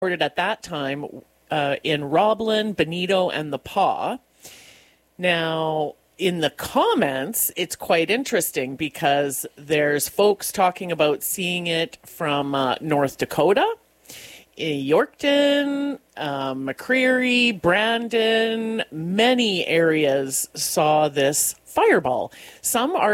reported at that time in Roblin, Benito, and the Paw. Now, in the comments, it's quite interesting because there's folks talking about seeing it from North Dakota, Yorkton, McCreary, Brandon, many areas saw this fireball. Some are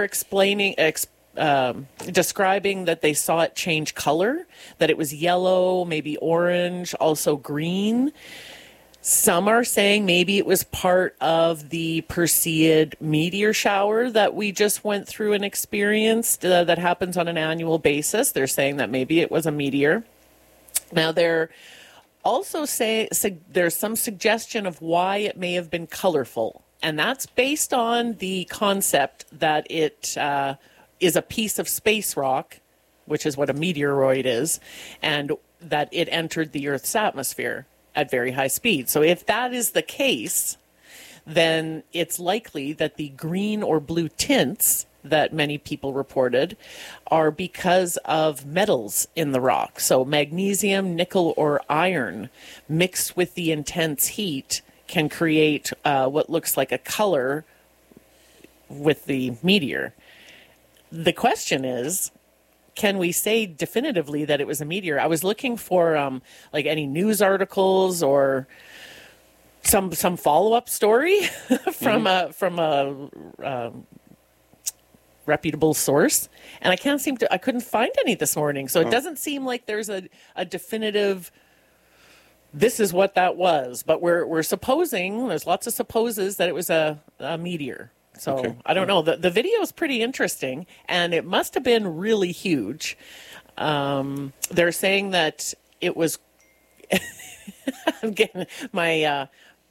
describing that they saw it change color, that it was yellow, maybe orange, also green. Some are saying maybe it was part of the Perseid meteor shower that we just went through and experienced that happens on an annual basis. They're saying that maybe it was a meteor. Now, they're also saying there's some suggestion of why it may have been colorful, and that's based on the concept that it is a piece of space rock, which is what a meteoroid is, and that it entered the Earth's atmosphere at very high speed. So if that is the case, then it's likely that the green or blue tints that many people reported are because of metals in the rock. So magnesium, nickel, or iron mixed with the intense heat can create what looks like a color with the meteor. The question is, can we say definitively that it was a meteor? I was looking for like any news articles or some follow-up story from a reputable source, and I couldn't find any this morning. So it doesn't seem like there's a definitive, this is what that was. But we're supposing, there's lots of supposes that it was a meteor. So okay. I don't know. The video is pretty interesting, and it must have been really huge. They're saying that it was. I'm getting my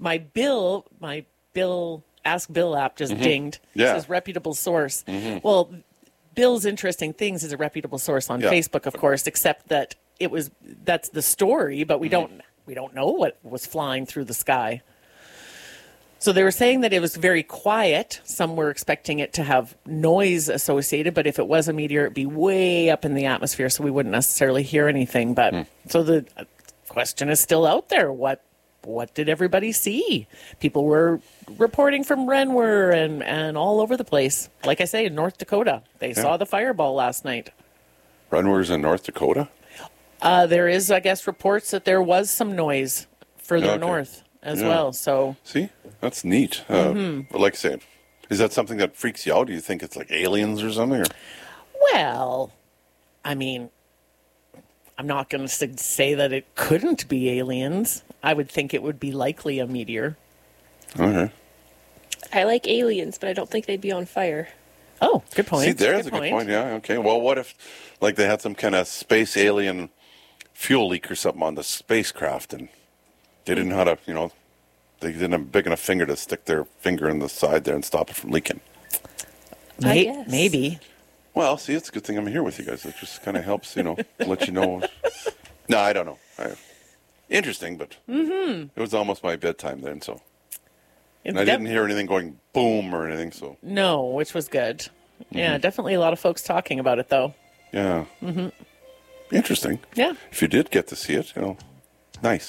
Bill Ask Bill app just dinged. Yeah. It says reputable source. Well, Bill's Interesting Things is a reputable source on Facebook, of course, except that that's the story, but we don't know what was flying through the sky. So they were saying that it was very quiet. Some were expecting it to have noise associated, but if it was a meteor, it'd be way up in the atmosphere, so we wouldn't necessarily hear anything. But so the question is still out there. What did everybody see? People were reporting from Renwer and all over the place. Like I say, in North Dakota, they saw the fireball last night. Renwer's in North Dakota? There is, I guess, reports that there was some noise further north as well. So see, that's neat. But like I said, is that something that freaks you out? Do you think it's like aliens or something? Or? Well, I mean, I'm not going to say that it couldn't be aliens. I would think it would be likely a meteor. Okay. I like aliens, but I don't think they'd be on fire. Oh, good point. See, there's a good point. Yeah, okay. Well, what if, like, they had some kind of space alien fuel leak or something on the spacecraft, and they didn't know how to, they didn't have a big enough finger to stick their finger in the side there and stop it from leaking. I guess. Maybe. Well, see, it's a good thing I'm here with you guys. It just kind of helps, let you know. No, I don't know. Interesting, but it was almost my bedtime then, so. And I didn't hear anything going boom or anything, so. No, which was good. Yeah, definitely a lot of folks talking about it, though. Yeah. Interesting. Yeah. If you did get to see it, nice.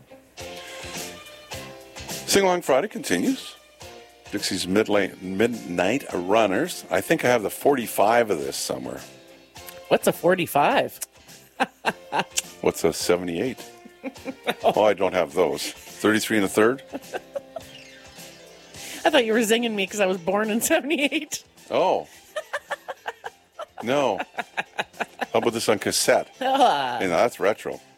Sing Along Friday continues. Dixie's Midnight Runners. I think I have the 45 of this somewhere. What's a 45? What's a 78? Oh, I don't have those. 33 and a third? I thought you were zinging me because I was born in 78. Oh. No. How about this on cassette? That's retro.